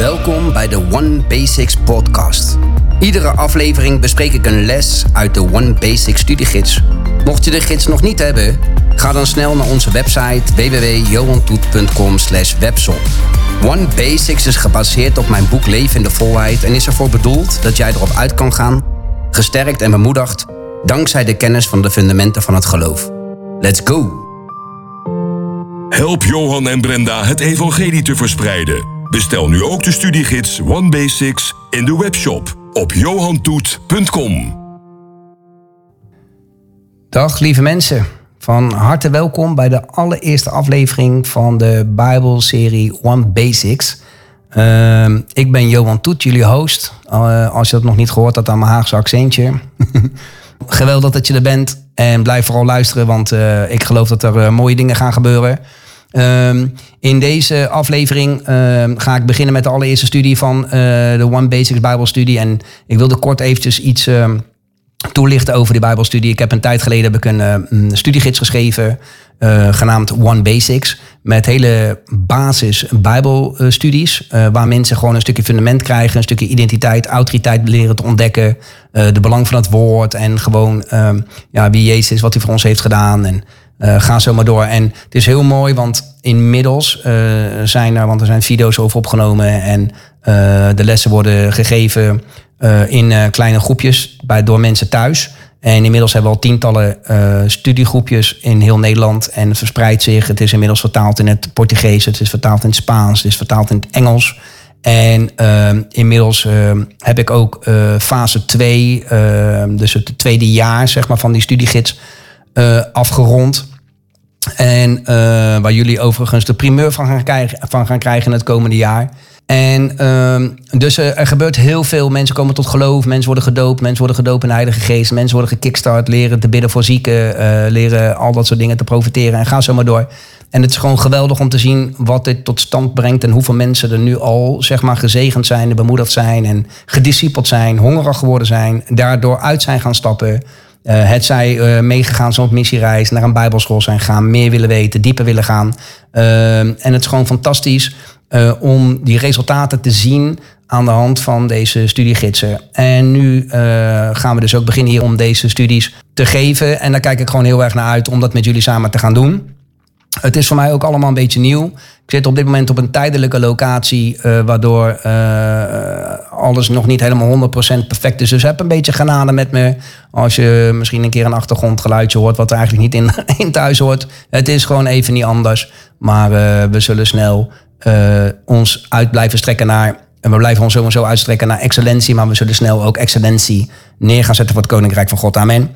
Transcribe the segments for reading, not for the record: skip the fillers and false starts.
Welkom bij de One Basics podcast. Iedere aflevering bespreek ik een les uit de One Basics studiegids. Mocht je de gids nog niet hebben, ga dan snel naar onze website www.johantoet.com/webshop. One Basics is gebaseerd op mijn boek Leven in de Volheid en is ervoor bedoeld dat jij erop uit kan gaan, gesterkt en bemoedigd, dankzij de kennis van de fundamenten van het geloof. Let's go! Help Johan en Brenda het evangelie te verspreiden. Bestel nu ook de studiegids One Basics in de webshop op johantoet.com. Dag lieve mensen, van harte welkom bij de allereerste aflevering van de Bijbelserie One Basics. Ik ben Johan Toet, jullie host. Als je dat nog niet gehoord had aan mijn Haagse accentje. Geweldig dat je er bent en blijf vooral luisteren, want ik geloof dat er mooie dingen gaan gebeuren. In deze aflevering ga ik beginnen met de allereerste studie van de One Basics Bijbelstudie. En ik wilde kort eventjes iets toelichten over die Bijbelstudie. Ik heb een tijd geleden een studiegids geschreven, genaamd One Basics. Met hele basis Bijbelstudies. Waar mensen gewoon een stukje fundament krijgen, een stukje identiteit, autoriteit leren te ontdekken. De belang van het woord en gewoon wie Jezus is, wat hij voor ons heeft gedaan. En ga zo maar door. En het is heel mooi, want inmiddels zijn er video's over opgenomen. En de lessen worden gegeven in kleine groepjes door mensen thuis. En inmiddels hebben we al tientallen studiegroepjes in heel Nederland. En het verspreidt zich. Het is inmiddels vertaald in het Portugees. Het is vertaald in het Spaans. Het is vertaald in het Engels. En inmiddels heb ik ook fase 2, dus het tweede jaar zeg maar, van die studiegids afgerond. En waar jullie overigens de primeur van gaan krijgen in het komende jaar. En dus er gebeurt heel veel. Mensen komen tot geloof, mensen worden gedoopt. Mensen worden gedoopt in de Heilige Geest. Mensen worden gekickstart, leren te bidden voor zieken. Leren al dat soort dingen te profiteren. En ga zo maar door. En het is gewoon geweldig om te zien wat dit tot stand brengt. En hoeveel mensen er nu al zeg maar gezegend zijn, en bemoedigd zijn. En gediscipeld zijn, hongerig geworden zijn. Daardoor uit zijn gaan stappen. Het zij meegegaan zijn op missiereis, naar een bijbelschool zijn gegaan, meer willen weten, dieper willen gaan. En het is gewoon fantastisch om die resultaten te zien aan de hand van deze studiegidsen. En nu gaan we dus ook beginnen hier om deze studies te geven. En daar kijk ik gewoon heel erg naar uit om dat met jullie samen te gaan doen. Het is voor mij ook allemaal een beetje nieuw. Ik zit op dit moment op een tijdelijke locatie, waardoor alles nog niet helemaal 100% perfect is. Dus heb een beetje genade met me. Als je misschien een keer een achtergrondgeluidje hoort, wat er eigenlijk niet in thuis hoort. Het is gewoon even niet anders. Maar we zullen snel ons uit blijven strekken naar... En we blijven ons sowieso uitstrekken naar excellentie. Maar we zullen snel ook excellentie neer gaan zetten voor het Koninkrijk van God. Amen.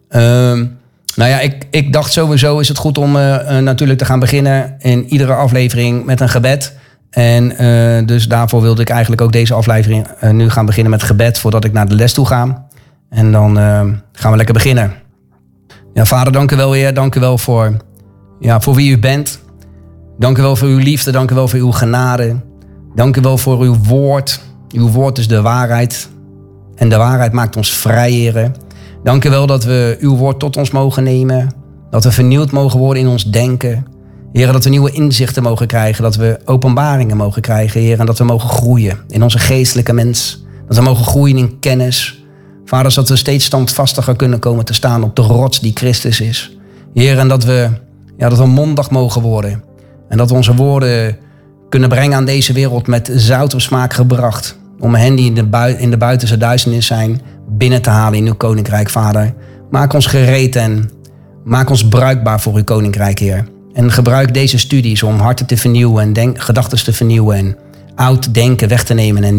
Ik dacht sowieso is het goed om natuurlijk te gaan beginnen in iedere aflevering met een gebed. En dus daarvoor wilde ik eigenlijk ook deze aflevering nu gaan beginnen met gebed voordat ik naar de les toe ga. En dan gaan we lekker beginnen. Ja, Vader, dank u wel, Heer. Dank u wel voor wie u bent. Dank u wel voor uw liefde. Dank u wel voor uw genade. Dank u wel voor uw woord. Uw woord is de waarheid. En de waarheid maakt ons vrij, Heer. Dank u wel dat we uw woord tot ons mogen nemen. Dat we vernieuwd mogen worden in ons denken. Heer, dat we nieuwe inzichten mogen krijgen. Dat we openbaringen mogen krijgen, Heer. En dat we mogen groeien in onze geestelijke mens. Dat we mogen groeien in kennis. Vader, zodat we steeds standvastiger kunnen komen te staan op de rots die Christus is. Heer, en dat we mondig mogen worden. En dat we onze woorden kunnen brengen aan deze wereld met zout of smaak gebracht. Om hen die in de buitenste duisternis zijn binnen te halen in uw koninkrijk, Vader. Maak ons gereed en maak ons bruikbaar voor uw koninkrijk, Heer. En gebruik deze studies om harten te vernieuwen en gedachten te vernieuwen en oud denken weg te nemen en